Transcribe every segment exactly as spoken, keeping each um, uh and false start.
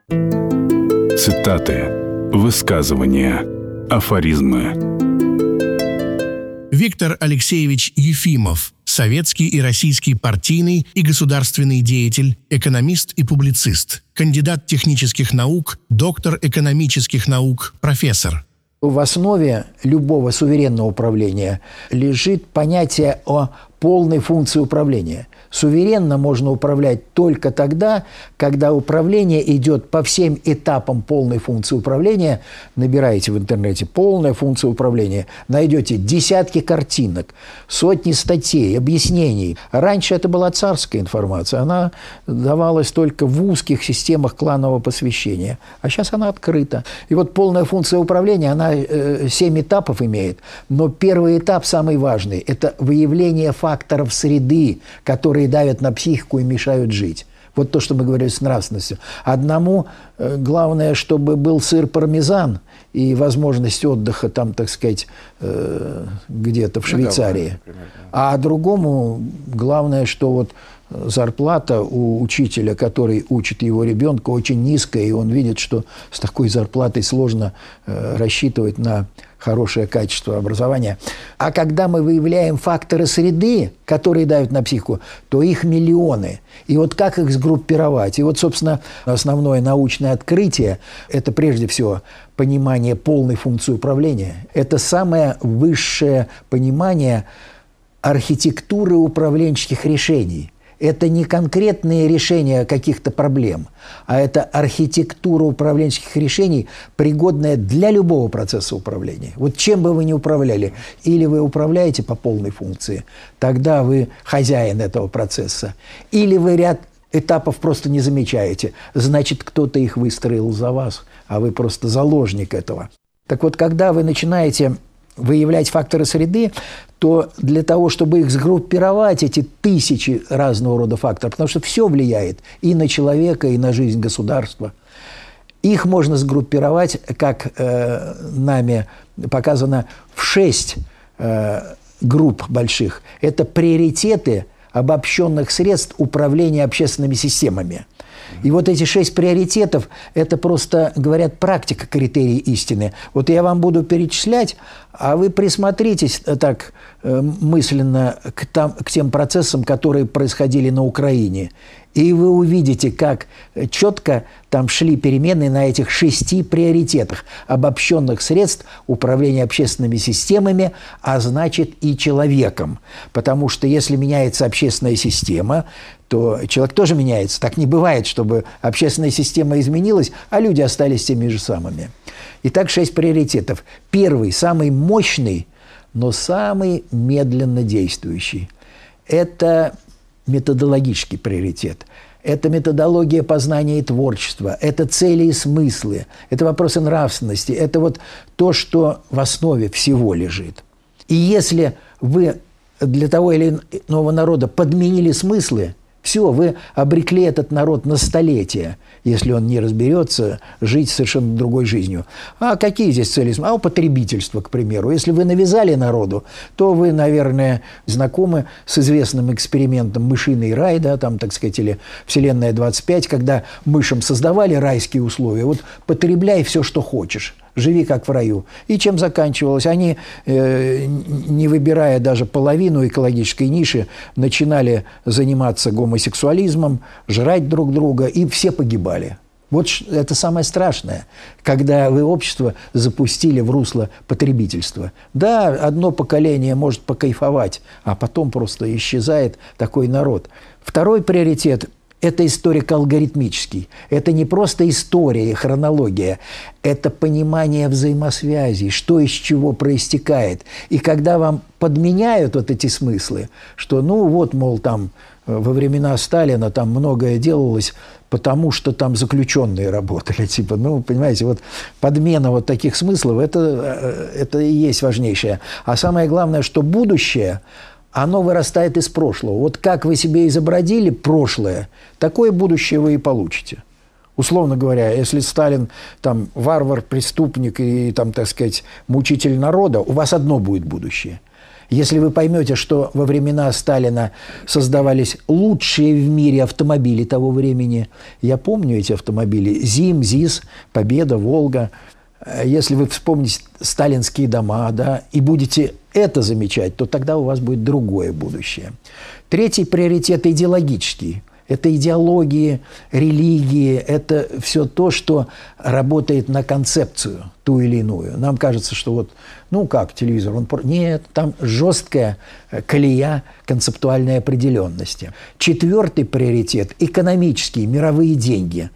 Цитаты, высказывания, афоризмы. Виктор Алексеевич Ефимов, советский и российский партийный и государственный деятель, экономист и публицист, кандидат технических наук, доктор экономических наук, профессор. В основе любого суверенного управления лежит понятие о полной функции управления. Суверенно можно управлять только тогда, когда управление идет по всем этапам полной функции управления. Набираете в интернете «полная функция управления», найдете десятки картинок, сотни статей, объяснений. Раньше это была царская информация, она давалась только в узких системах кланового посвящения, а сейчас она открыта. И вот полная функция управления, она э, семь этапов имеет, но первый этап, самый важный, это выявление факторов среды, которые давят на психику и мешают жить. Вот то, что мы говорили с нравственностью. Одному э, главное, чтобы был сыр пармезан и возможность отдыха там, так сказать, э, где-то в Швейцарии. А другому главное, что вот зарплата у учителя, который учит его ребенка, очень низкая, и он видит, что с такой зарплатой сложно э, рассчитывать на хорошее качество образования. А когда мы выявляем факторы среды, которые давят на психику, то их миллионы. И вот как их сгруппировать? И вот, собственно, основное научное открытие – это прежде всего понимание полной функции управления. Это самое высшее понимание архитектуры управленческих решений. Это не конкретные решения каких-то проблем, а это архитектура управленческих решений, пригодная для любого процесса управления. Вот чем бы вы ни управляли, или вы управляете по полной функции, тогда вы хозяин этого процесса, или вы ряд этапов просто не замечаете, значит, кто-то их выстроил за вас, а вы просто заложник этого. Так вот, когда вы начинаете выявлять факторы среды, то для того, чтобы их сгруппировать, эти тысячи разного рода факторов, потому что все влияет и на человека, и на жизнь государства, их можно сгруппировать, как э, нами показано, в шесть э, групп больших. Это приоритеты обобщенных средств управления общественными системами. И вот эти шесть приоритетов – это просто, говорят, практика, критерий истины. Вот я вам буду перечислять, а вы присмотритесь так э, мысленно к, там, к тем процессам, которые происходили на Украине. И вы увидите, как четко там шли перемены на этих шести приоритетах обобщенных средств управления общественными системами, а значит и человеком. Потому что если меняется общественная система, то человек тоже меняется. Так не бывает, чтобы общественная система изменилась, а люди остались теми же самыми. Итак, шесть приоритетов. Первый, самый мощный, но самый медленно действующий – это методологический приоритет. Это методология познания и творчества, это цели и смыслы, это вопросы нравственности, это вот то, что в основе всего лежит. И если вы для того или иного народа подменили смыслы, все, вы обрекли этот народ на столетия, если он не разберется жить совершенно другой жизнью. А какие здесь цели? А употребительство, к примеру. Если вы навязали народу, то вы, наверное, знакомы с известным экспериментом «Мышиный рай», да, там, так сказать, или «Вселенная двадцать пять», когда мышам создавали райские условия. Вот потребляй все, что хочешь. Живи как в раю. И чем заканчивалось? Они, э, не выбирая даже половину экологической ниши, начинали заниматься гомосексуализмом, жрать друг друга, и все погибали. Вот это самое страшное, когда вы общество запустили в русло потребительства. Да, одно поколение может покайфовать, а потом просто исчезает такой народ. Второй приоритет – это историко-алгоритмический. Это не просто история и хронология, это понимание взаимосвязей, что из чего проистекает. И когда вам подменяют вот эти смыслы, что ну вот, мол, там во времена Сталина там многое делалось, потому что там заключенные работали. Типа, ну, понимаете, вот подмена вот таких смыслов, это, это и есть важнейшее. А самое главное, что будущее – оно вырастает из прошлого. Вот как вы себе изобразили прошлое, такое будущее вы и получите. Условно говоря, если Сталин там варвар, преступник и, там, так сказать, мучитель народа, у вас одно будет будущее. Если вы поймете, что во времена Сталина создавались лучшие в мире автомобили того времени, я помню эти автомобили, ЗИМ, ЗИС, Победа, Волга. Если вы вспомните сталинские дома, да, и будете это замечать, то тогда у вас будет другое будущее. Третий приоритет – идеологический. Это идеологии, религии, это все то, что работает на концепцию ту или иную. Нам кажется, что вот, ну как, телевизор, он... Нет, там жесткая колея концептуальной определенности. Четвертый приоритет – экономический, мировые деньги.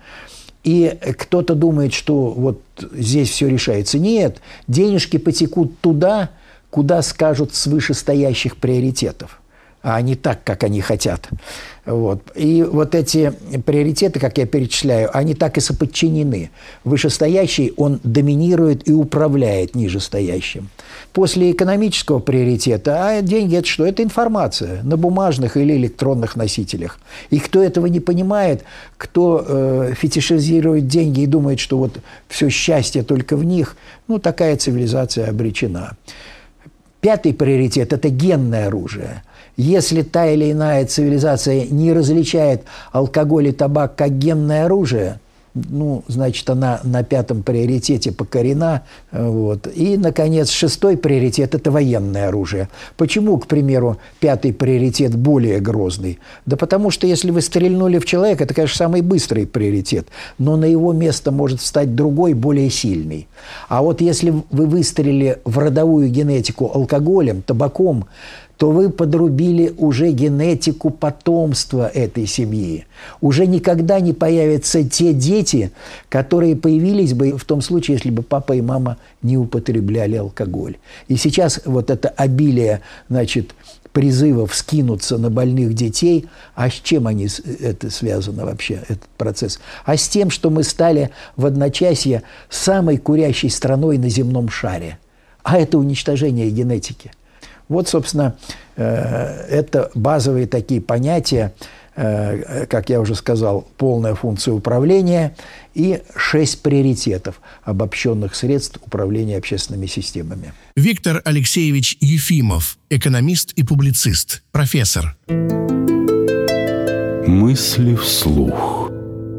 И кто-то думает, что вот здесь все решается. Нет, денежки потекут туда, куда скажут с вышестоящих приоритетов, а не так, как они хотят. Вот. И вот эти приоритеты, как я перечисляю, они так и соподчинены. Вышестоящий, он доминирует и управляет нижестоящим. После экономического приоритета, а деньги – это что? Это информация на бумажных или электронных носителях. И кто этого не понимает, кто э, фетишизирует деньги и думает, что вот все счастье только в них, ну, такая цивилизация обречена. Пятый приоритет – это генное оружие. Если та или иная цивилизация не различает алкоголь и табак как генное оружие, ну, значит, она на пятом приоритете покорена. Вот. И, наконец, шестой приоритет – это военное оружие. Почему, к примеру, пятый приоритет более грозный? Да потому что, если вы стрельнули в человека, это, конечно, самый быстрый приоритет, но на его место может встать другой, более сильный. А вот если вы выстрелили в родовую генетику алкоголем, табаком, то вы подрубили уже генетику потомства этой семьи. Уже никогда не появятся те дети, которые появились бы в том случае, если бы папа и мама не употребляли алкоголь. И сейчас вот это обилие, значит, призывов скинуться на больных детей, а с чем они, это связано вообще, этот процесс? А с тем, что мы стали в одночасье самой курящей страной на земном шаре. А это уничтожение генетики. Вот, собственно, это базовые такие понятия, как я уже сказал, полная функция управления и шесть приоритетов обобщенных средств управления общественными системами. Виктор Алексеевич Ефимов, экономист и публицист, профессор. Мысли вслух.